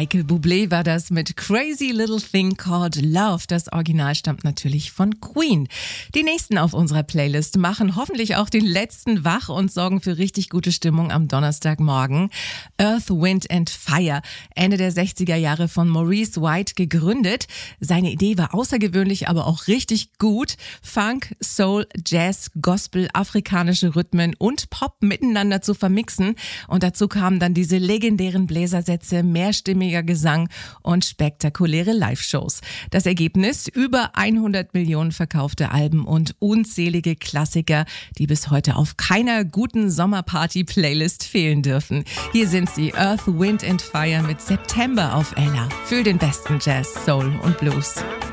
Michael Bublé war das mit Crazy Little Thing Called Love. Das Original stammt natürlich von Queen. Die nächsten auf unserer Playlist machen hoffentlich auch den letzten wach und sorgen für richtig gute Stimmung am Donnerstagmorgen. Earth, Wind and Fire, Ende der 60er Jahre von Maurice White gegründet. Seine Idee war außergewöhnlich, aber auch richtig gut. Funk, Soul, Jazz, Gospel, afrikanische Rhythmen und Pop miteinander zu vermixen. Und dazu kamen dann diese legendären Bläsersätze, mehrstimmiger Gesang und spektakuläre Live-Shows. Das Ergebnis: über 100 Millionen verkaufte Alben und unzählige Klassiker, die bis heute auf keiner guten Sommerparty-Playlist fehlen dürfen. Hier sind sie, Earth, Wind and Fire mit September auf Ella. Für den besten Jazz, Soul und Blues.